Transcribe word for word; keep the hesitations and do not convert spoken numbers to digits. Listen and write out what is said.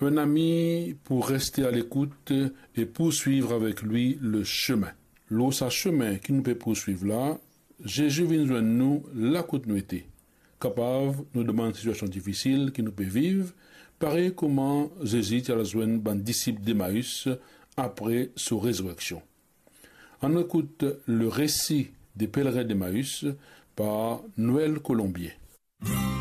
Un ami pour rester à l'écoute et poursuivre avec lui le chemin. L'eau sa chemin qui nous peut poursuivre là, Jésus vient joindre nous la continuité. Capable nous demander une situation difficile qui nous peut vivre, pareil comment Jésus a joindre un disciple d'Emmaüs après sa résurrection. On écoute le récit des pèlerins d'Emmaüs par Noël Colombier.